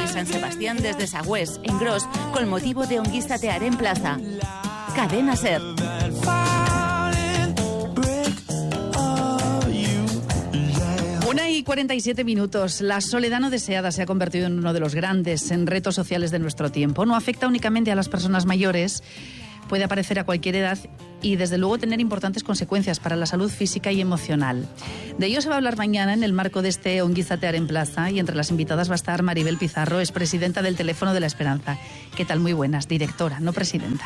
San Sebastián desde Sagüés, en Gros, con motivo de Onguizatearen Plaza. Cadena SER. 1:47. La soledad no deseada se ha convertido en uno de los grandes retos sociales de nuestro tiempo. No afecta únicamente a las personas mayores, puede aparecer a cualquier edad y desde luego tener importantes consecuencias para la salud física y emocional. De ello se va a hablar mañana en el marco de este Onguizatearen Plaza, y entre las invitadas va a estar Maribel Pizarro, es presidenta del Teléfono de la Esperanza. ¿Qué tal? Muy buenas, directora, no presidenta.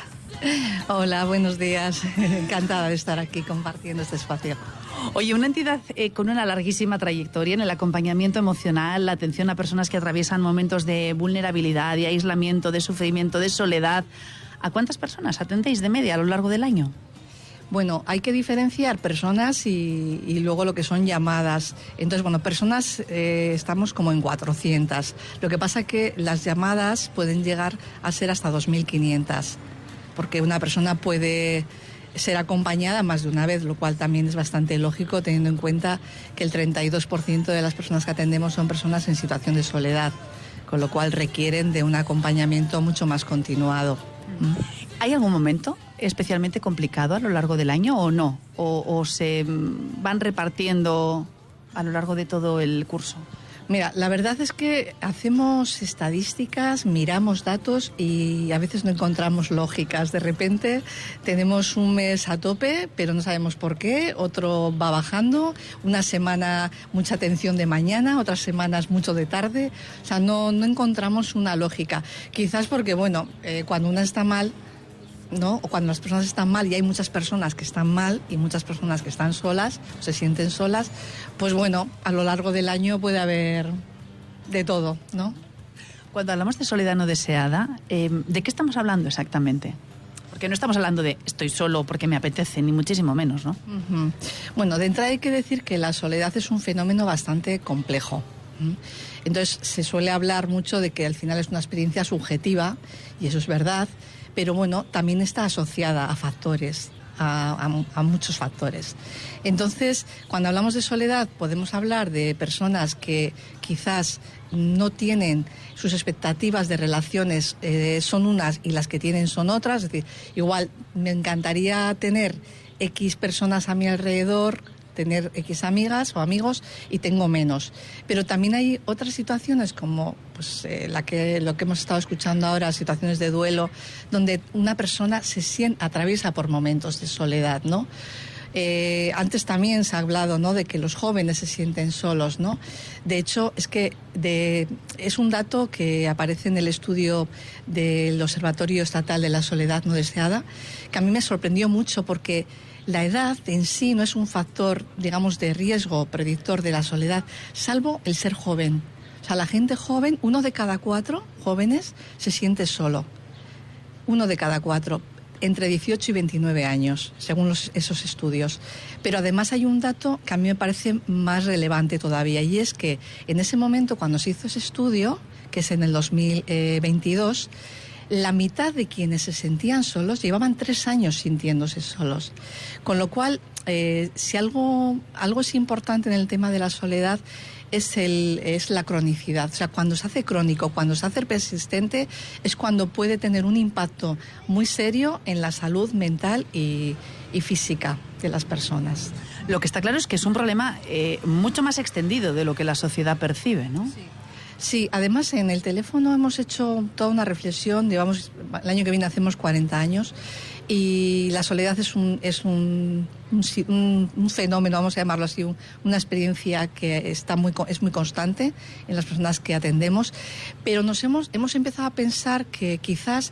Hola, buenos días. Encantada de estar aquí compartiendo este espacio. Oye, una entidad con una larguísima trayectoria en el acompañamiento emocional, la atención a personas que atraviesan momentos de vulnerabilidad, de aislamiento, de sufrimiento, de soledad. ¿A cuántas personas atendéis de media a lo largo del año? Bueno, hay que diferenciar personas y luego lo que son llamadas. Entonces, bueno, personas estamos como en 400. Lo que pasa es que las llamadas pueden llegar a ser hasta 2.500, porque una persona puede ser acompañada más de una vez, lo cual también es bastante lógico, teniendo en cuenta que el 32% de las personas que atendemos son personas en situación de soledad, con lo cual requieren de un acompañamiento mucho más continuado. ¿Hay algún momento especialmente complicado a lo largo del año o no? ¿O se van repartiendo a lo largo de todo el curso? Mira, la verdad es que hacemos estadísticas, miramos datos y a veces no encontramos lógicas. De repente tenemos un mes a tope, pero no sabemos por qué, otro va bajando, una semana mucha atención de mañana, otras semanas mucho de tarde. O sea, no encontramos una lógica. Quizás porque, bueno, cuando una está mal, ¿no? O cuando las personas están mal y hay muchas personas que están mal y muchas personas que están solas, o se sienten solas, pues bueno, a lo largo del año puede haber de todo, ¿no? Cuando hablamos de soledad no deseada, ¿de qué estamos hablando exactamente? Porque no estamos hablando de estoy solo porque me apetece, ni muchísimo menos, ¿no? Uh-huh. Bueno, de entrada hay que decir que la soledad es un fenómeno bastante complejo. Entonces se suele hablar mucho de que al final es una experiencia subjetiva, y eso es verdad, pero bueno, también está asociada a factores, a muchos factores. Entonces, cuando hablamos de soledad, podemos hablar de personas que quizás no tienen sus expectativas de relaciones, son unas y las que tienen son otras. Es decir, igual me encantaría tener X personas a mi alrededor, tener X amigas o amigos, y tengo menos. Pero también hay otras situaciones como pues, lo que hemos estado escuchando ahora, situaciones de duelo, donde una persona atraviesa por momentos de soledad, ¿no? Antes también se ha hablado, ¿no?, de que los jóvenes se sienten solos, ¿no? De hecho, es un dato que aparece en el estudio del Observatorio Estatal de la Soledad no deseada, que a mí me sorprendió mucho porque la edad en sí no es un factor, digamos, de riesgo predictor de la soledad, salvo el ser joven. O sea, la gente joven, 1 de cada 4 jóvenes se siente solo. 1 de cada 4, entre 18 y 29 años, según esos estudios. Pero además hay un dato que a mí me parece más relevante todavía, y es que en ese momento, cuando se hizo ese estudio, que es en el 2022, la mitad de quienes se sentían solos llevaban 3 años sintiéndose solos. Con lo cual, si algo es importante en el tema de la soledad, es la cronicidad. O sea, cuando se hace crónico, cuando se hace persistente, es cuando puede tener un impacto muy serio en la salud mental y física de las personas. Lo que está claro es que es un problema mucho más extendido de lo que la sociedad percibe, ¿no? Sí. Sí, además en el teléfono hemos hecho toda una reflexión, digamos, el año que viene hacemos 40 años, y la soledad es un fenómeno, vamos a llamarlo así, una experiencia que es muy constante en las personas que atendemos, pero hemos empezado a pensar que quizás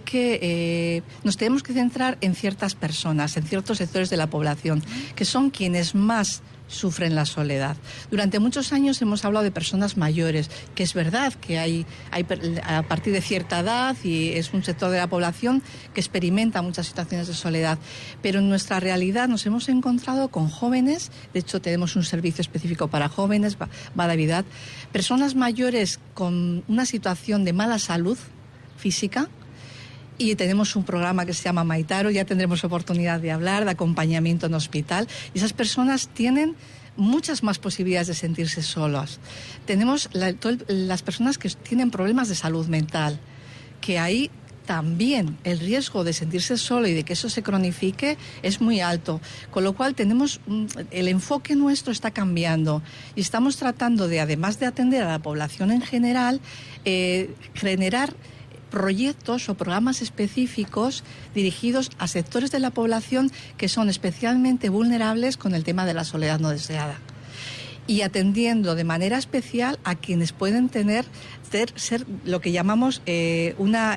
nos tenemos que centrar en ciertas personas, en ciertos sectores de la población, que son quienes más sufren la soledad. Durante muchos años hemos hablado de personas mayores, que es verdad que hay a partir de cierta edad, y es un sector de la población que experimenta muchas situaciones de soledad, pero en nuestra realidad nos hemos encontrado con jóvenes, de hecho tenemos un servicio específico para jóvenes, Badavidad, personas mayores con una situación de mala salud física, y tenemos un programa que se llama Maitaro, ya tendremos oportunidad de hablar de acompañamiento en hospital, y esas personas tienen muchas más posibilidades de sentirse solas. Tenemos las personas que tienen problemas de salud mental, que ahí también el riesgo de sentirse solo y de que eso se cronifique es muy alto. Con lo cual el enfoque nuestro está cambiando y estamos tratando de, además de atender a la población en general, generar proyectos o programas específicos dirigidos a sectores de la población que son especialmente vulnerables con el tema de la soledad no deseada. Y atendiendo de manera especial a quienes pueden ser lo que llamamos una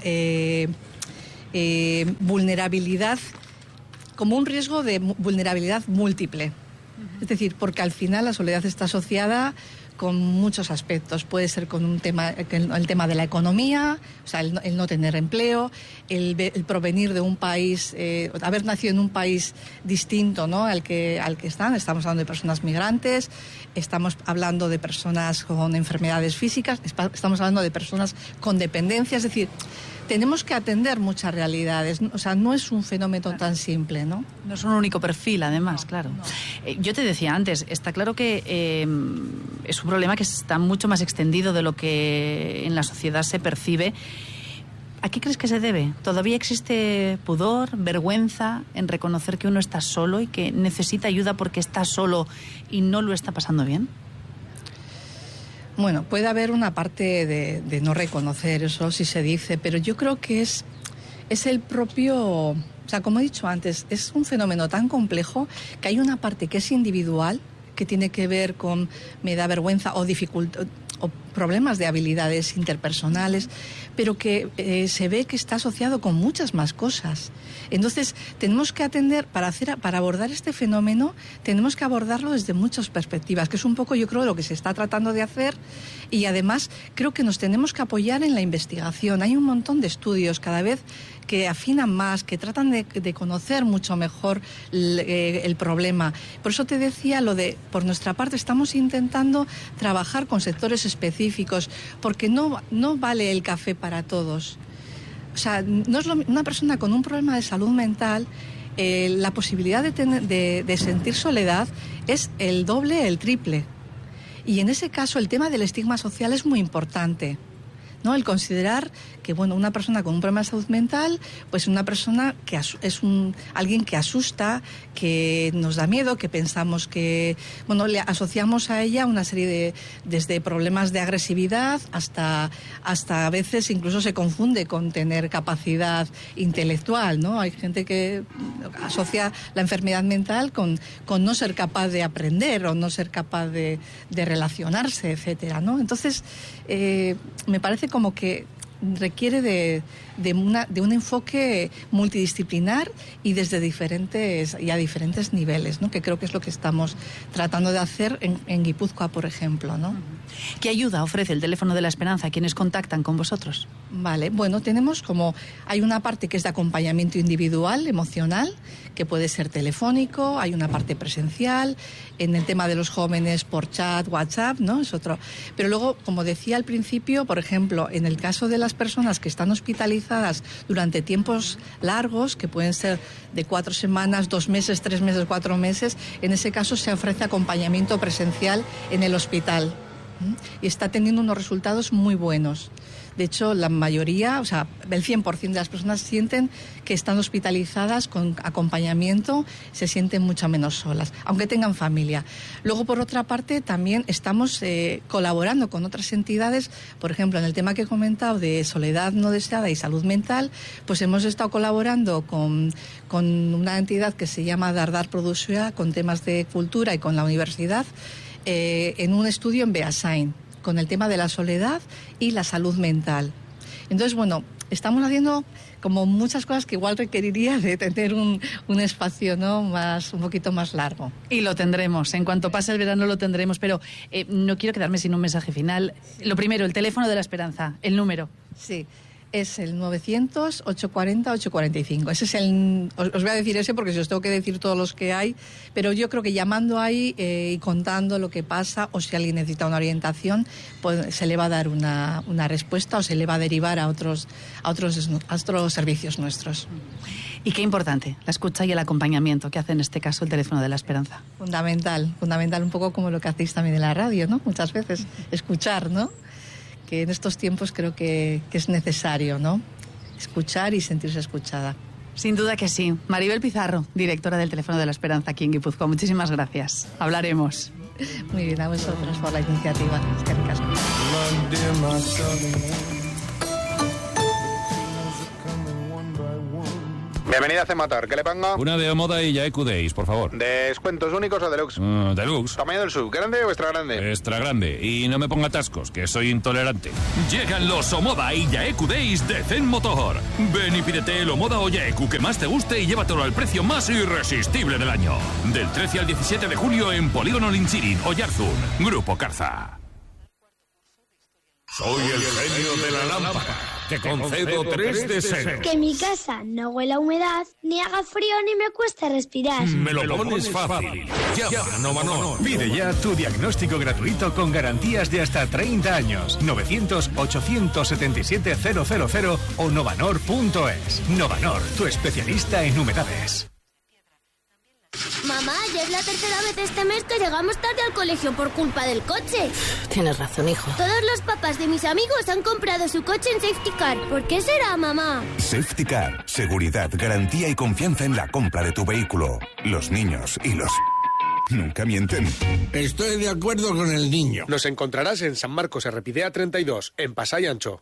vulnerabilidad, como un riesgo de vulnerabilidad múltiple. Es decir, porque al final la soledad está asociada con muchos aspectos. Puede ser con el tema de la economía, o sea, el no tener empleo, el provenir de un país, haber nacido en un país distinto, ¿no?, al que están. Estamos hablando de personas migrantes, estamos hablando de personas con enfermedades físicas, estamos hablando de personas con dependencia. Es decir, tenemos que atender muchas realidades, o sea, no es un fenómeno tan simple, ¿no? No es un único perfil, además, claro. Yo te decía antes, está claro que es un problema que está mucho más extendido de lo que en la sociedad se percibe. ¿A qué crees que se debe? ¿Todavía existe pudor, vergüenza en reconocer que uno está solo y que necesita ayuda porque está solo y no lo está pasando bien? Bueno, puede haber una parte de no reconocer eso, si se dice, pero yo creo que es el propio... O sea, como he dicho antes, es un fenómeno tan complejo que hay una parte que es individual, que tiene que ver con me da vergüenza o dificultad o problemas de habilidades interpersonales, pero que se ve que está asociado con muchas más cosas. Entonces, tenemos que atender, para abordar este fenómeno, tenemos que abordarlo desde muchas perspectivas, que es un poco, yo creo, lo que se está tratando de hacer, y además creo que nos tenemos que apoyar en la investigación. Hay un montón de estudios cada vez que afinan más, que tratan de conocer mucho mejor el problema. Por eso te decía por nuestra parte, estamos intentando trabajar con sectores específicos, porque no vale el café para todos. O sea, no es una persona con un problema de salud mental, la posibilidad de sentir soledad es el doble, el triple. Y en ese caso el tema del estigma social es muy importante, ¿no? El considerar que, bueno, una persona con un problema de salud mental, pues una persona que alguien que asusta, que nos da miedo, que pensamos que, bueno, le asociamos a ella una serie desde problemas de agresividad hasta a veces incluso se confunde con tener capacidad intelectual, ¿no? Hay gente que asocia la enfermedad mental con no ser capaz de aprender o no ser capaz de relacionarse, etcétera, ¿no? Entonces, me parece como que requiere de un enfoque multidisciplinar y desde diferentes niveles, ¿no? Que creo que es lo que estamos tratando de hacer en Guipúzcoa, por ejemplo, ¿no? ¿Qué ayuda ofrece el teléfono de la esperanza a quienes contactan con vosotros? Vale, bueno, hay una parte que es de acompañamiento individual, emocional, que puede ser telefónico, hay una parte presencial, en el tema de los jóvenes por chat, WhatsApp, ¿no? Es otro. Pero luego, como decía al principio, por ejemplo, en el caso de las personas que están hospitalizadas durante tiempos largos, que pueden ser de 4 semanas, 2 meses, 3 meses, 4 meses, en ese caso se ofrece acompañamiento presencial en el hospital. Y está teniendo unos resultados muy buenos. De hecho, la mayoría, o sea, el 100% de las personas sienten que están hospitalizadas con acompañamiento, se sienten mucho menos solas, aunque tengan familia. Luego, por otra parte, también estamos colaborando con otras entidades, por ejemplo, en el tema que he comentado de soledad no deseada y salud mental, pues hemos estado colaborando con una entidad que se llama Dardar Producció, con temas de cultura y con la universidad, en un estudio en Beasain, con el tema de la soledad y la salud mental. Entonces, bueno, estamos haciendo como muchas cosas que igual requeriría de tener un espacio, ¿no?, un poquito más largo. Y lo tendremos, en cuanto pase el verano lo tendremos, pero no quiero quedarme sin un mensaje final. Lo primero, el teléfono de la esperanza, el número. Sí, es el 900-840-845. Ese es os voy a decir ese porque si os tengo que decir todos los que hay, pero yo creo que llamando ahí y contando lo que pasa, o si alguien necesita una orientación, pues se le va a dar una respuesta o se le va a derivar a otros servicios nuestros. Y qué importante, la escucha y el acompañamiento que hace en este caso el teléfono de la esperanza. Fundamental, un poco como lo que hacéis también en la radio, ¿no? Muchas veces, escuchar, ¿no? Que en estos tiempos creo que es necesario, ¿no? Escuchar y sentirse escuchada. Sin duda que sí. Maribel Pizarro, directora del Teléfono de la Esperanza aquí en Guipúzcoa. Muchísimas gracias. Hablaremos. Muy bien, a vosotros por la iniciativa. Eskerrik asko. Bienvenida a C-Motor, ¿qué le pongo? Una de Omoda y Yaeku Days, por favor. ¿Descuentos únicos o deluxe? Deluxe. ¿Tamaño del sub, grande o extra grande? Extra grande. Y no me ponga atascos, que soy intolerante. Llegan los Omoda y Yaeku Days de C-Motor. Ven y pídete el Omoda o Yaeku que más te guste y llévatelo al precio más irresistible del año. Del 13 al 17 de julio en Polígono Linchirin, Oyarzún. Grupo Carza. Soy el genio de la lámpara. Te concedo 3 deseos. Que mi casa no huela a humedad, ni haga frío, ni me cueste respirar. Me lo pones fácil. Llama a Novanor. Pide ya tu diagnóstico gratuito con garantías de hasta 30 años. 900-877-000 o novanor.es. Novanor, tu especialista en humedades. Mamá, ya es la tercera vez este mes que llegamos tarde al colegio por culpa del coche. Tienes razón, hijo. Todos los papás de mis amigos han comprado su coche en Safety Car. ¿Por qué será, mamá? Safety Car. Seguridad, garantía y confianza en la compra de tu vehículo. Los niños y los... nunca mienten. Estoy de acuerdo con el niño. Nos encontrarás en San Marcos Errepidea 32, en Pasay Ancho.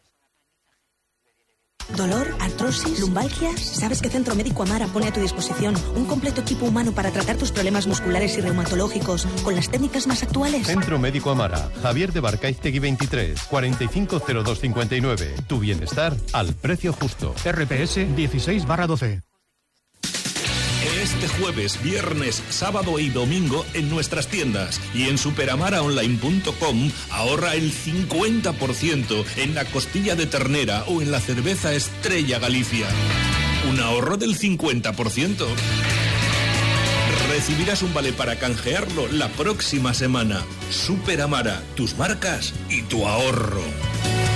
¿Dolor? ¿Artrosis? ¿Lumbalgias? ¿Sabes que Centro Médico Amara pone a tu disposición un completo equipo humano para tratar tus problemas musculares y reumatológicos con las técnicas más actuales? Centro Médico Amara, Javier de Barcaiztegui 23, 450259. Tu bienestar al precio justo. RPS 16/12. Este jueves, viernes, sábado y domingo en nuestras tiendas y en superamaraonline.com ahorra el 50% en la costilla de ternera o en la cerveza Estrella Galicia. Un ahorro del 50%. Recibirás un vale para canjearlo la próxima semana. Superamara, tus marcas y tu ahorro.